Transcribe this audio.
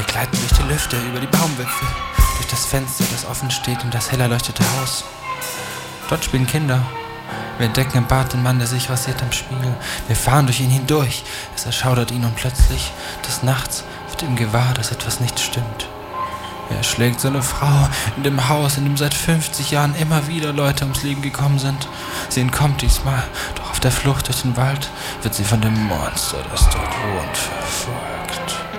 Wir gleiten durch die Lüfte, über die Baumwipfel, durch das Fenster, das offen steht, in das hell erleuchtete Haus. Dort spielen Kinder. Wir entdecken im Bad den Mann, der sich rasiert am Spiegel. Wir fahren durch ihn hindurch. Es erschaudert ihn und plötzlich, des Nachts, wird ihm gewahr, dass etwas nicht stimmt. Er erschlägt seine Frau in dem Haus, in dem seit 50 Jahren immer wieder Leute ums Leben gekommen sind. Sie entkommt diesmal, doch auf der Flucht durch den Wald wird sie von dem Monster, das dort wohnt, verfolgt.